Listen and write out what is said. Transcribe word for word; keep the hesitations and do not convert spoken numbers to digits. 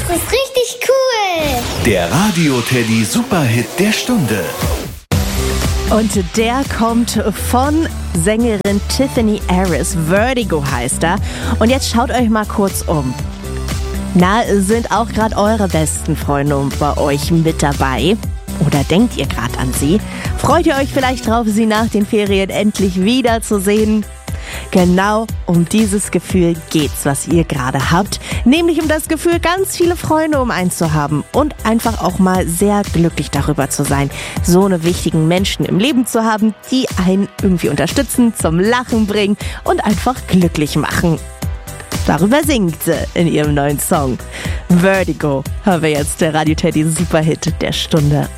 Das ist richtig cool. Der Radio Teddy Superhit der Stunde. Und der kommt von Sängerin Tiffany Harris. Vertigo heißt er. Und jetzt schaut euch mal kurz um. Na, sind auch gerade eure besten Freunde bei euch mit dabei? Oder denkt ihr gerade an sie? Freut ihr euch vielleicht drauf, sie nach den Ferien endlich wiederzusehen? Genau um dieses Gefühl geht's, was ihr gerade habt. Nämlich um das Gefühl, ganz viele Freunde um einen zu haben und einfach auch mal sehr glücklich darüber zu sein, so eine wichtigen Menschen im Leben zu haben, die einen irgendwie unterstützen, zum Lachen bringen und einfach glücklich machen. Darüber singt sie in ihrem neuen Song. Vertigo haben wir jetzt, der Radio Teddy Superhit der Stunde.